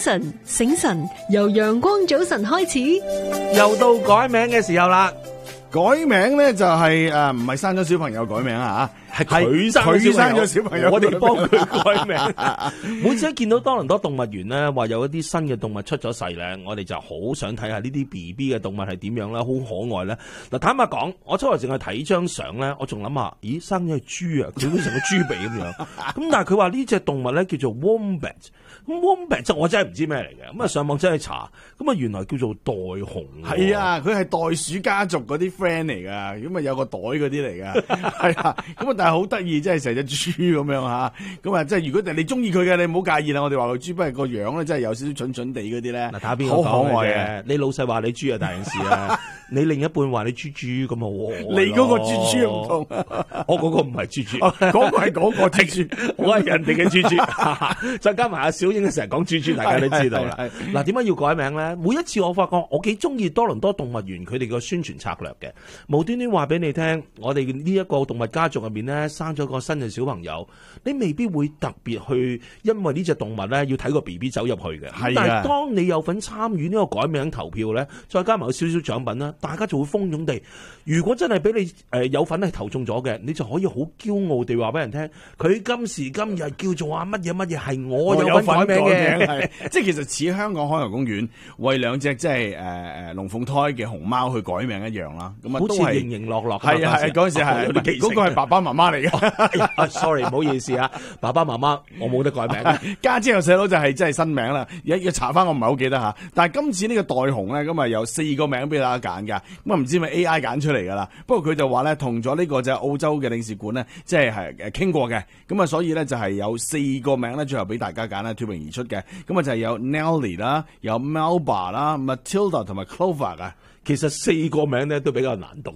神醒神，由陽光早晨開始， 又到改名嘅時候啦。 改名咧就係唔係生咗小朋友改名啊， 係佢生咗小朋友，我哋幫佢改名。每次一見到多倫多動物園咧，話有一啲新嘅動物出咗世咧，我哋就好想睇下呢啲 BB 嘅動物係點樣啦，好可愛咧。嗱，坦白講，我初頭淨係睇張相咧，我仲諗下，咦，生咗隻豬啊，佢好似成個豬鼻咁樣。咁但係佢話呢隻動物咧叫做 Wombat， 咁 Wombat 就我真係唔知咩嚟嘅。咁啊上網真係查，咁啊原來叫做袋熊。 係啊，佢係袋鼠家族嗰啲 friend 嚟噶，咁啊有個袋嗰啲嚟噶，係啊，咁啊但係好得意，真係成隻豬咁樣吓，咁啊即係如果你中意佢嘅，你唔好介意啦。我哋話佢豬，不過個樣咧真係有少少蠢蠢地嗰啲咧， 嗱，睇下邊個好可愛嘅。你老細話你豬啊，大件事啊。你另一半話你豬豬咁啊， 你嗰個豬豬唔同， 我嗰個唔係豬豬， 嗰個係嗰個豬豬， 我係人哋嘅豬豬。再加埋阿小英成日講豬豬，大家都知道啦。嗱，點解要改名咧？每一次我發覺我幾中意多倫多動物園佢哋個宣傳策略嘅，無端端話俾你聽，我哋呢一個動物家族入面咧生咗個新嘅小朋友，你未必會特別去，因為呢隻動物咧要睇個 BB 走入去嘅。但係當你有份參與呢個改名投票咧，再加埋有少少獎品啦，大家就會蜂擁地。如果真係俾你有份係投中咗嘅，你就可以好驕傲地話俾人聽，佢今時今日叫做乜嘢乜嘢，係我有份改名嘅。 即係其實似香港海洋公園為兩隻即係龍鳳胎嘅熊貓去改名一樣啦。咁啊好似盈盈樂樂。 係啊係嗰陣時係嗰個係爸爸媽媽嚟嘅。 sorry 唔好意思啊，爸爸媽媽我冇得改名。 家姐同細佬就係真係新名啦。而家要查翻我唔係好記得吓。但係今次呢個袋熊咧，咁啊有4個名俾大家揀噶。咁啊唔知咪 AI 揀出嚟噶啦。不過佢就話咧，同咗呢個就係澳洲嘅領事館咧，即係傾過嘅。咁啊所以咧就係有4個名咧，最後俾大家揀啦，脫穎而出嘅。咁啊就係有 Nelly 啦，有 Melba 啦，Matilda 同埋 Clover 啊。 其實4個名咧都比較難讀。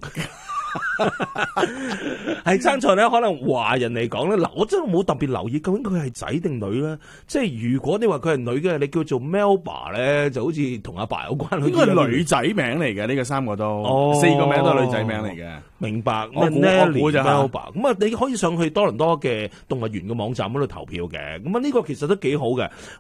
係爭在咧，可能華人嚟講咧，嗱，我真係冇特別留意究竟佢係仔定女咧。即係如果你話佢係女嘅，你叫做 Melba 咧，就好似同阿爸有關。 應該係女仔名嚟嘅，呢個3個都4個名都係女仔名嚟嘅。 明白。 我估就 Melba 咁啊，你可以上去多倫多嘅動物園嘅網站嗰度投票嘅。咁啊，呢個其實都幾好嘅。